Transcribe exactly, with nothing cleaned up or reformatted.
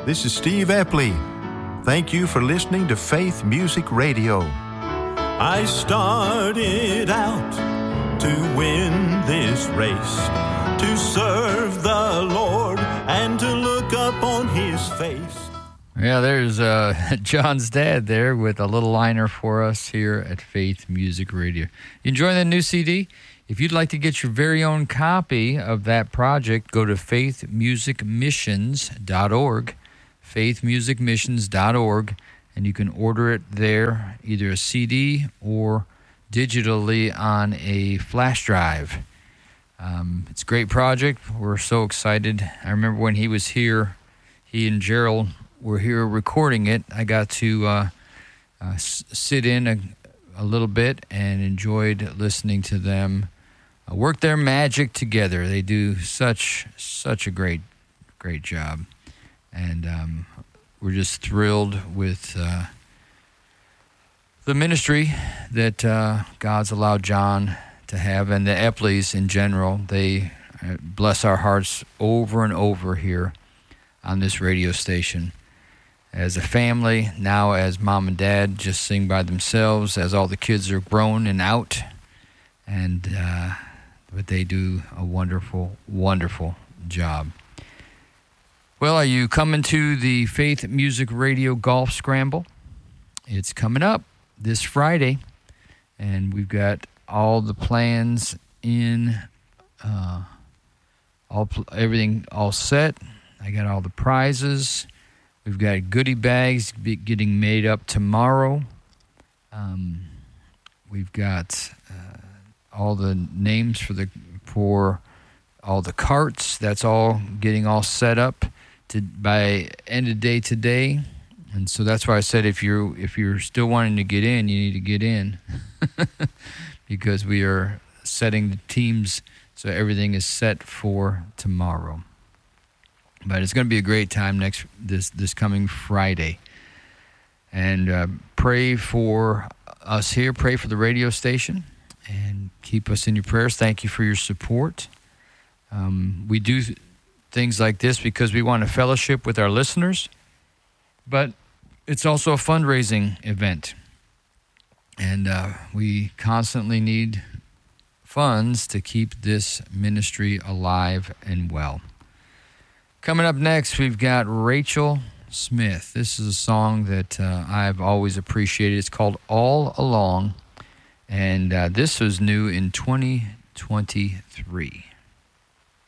This is Steve Epley. Thank you for listening to Faith Music Radio. I started out to win this race, to serve the Lord and to look up on His face. Yeah, there's uh, John's dad there with a little liner for us here at Faith Music Radio. You enjoying the new C D? If you'd like to get your very own copy of that project, go to faith music missions dot org, faith music missions dot org, and you can order it there, either a C D or digitally on a flash drive. Um, it's a great project. We're so excited. I remember when he was here, he and Gerald were here recording it. I got to uh, uh, s- sit in a, a little bit and enjoyed listening to them uh, work their magic together. They do such such a great great job, and um, we're just thrilled with uh, the ministry that uh, God's allowed John to have, and the Epleys in general. They uh, bless our hearts over and over here on this radio station. As a family, now as mom and dad just sing by themselves, as all the kids are grown and out, and uh, but they do a wonderful, wonderful job. Well, are you coming to the Faith Music Radio Golf Scramble? It's coming up this Friday, and we've got all the plans in, uh, all everything all set. I got all the prizes. We've got goodie bags getting made up tomorrow. Um, we've got uh, all the names for the for all the carts. That's all getting all set up to by end of day today. And so that's why I said if you're if you're still wanting to get in, you need to get in because we are setting the teams so everything is set for tomorrow. But it's going to be a great time next this this coming Friday. And uh, pray for us here. Pray for the radio station. And keep us in your prayers. Thank you for your support. Um, we do th- things like this because we want to fellowship with our listeners. But it's also a fundraising event. And uh, we constantly need funds to keep this ministry alive and well. Coming up next, we've got Rachel Smith. This is a song that uh, I've always appreciated. It's called All Along, and uh, this was new in twenty twenty-three.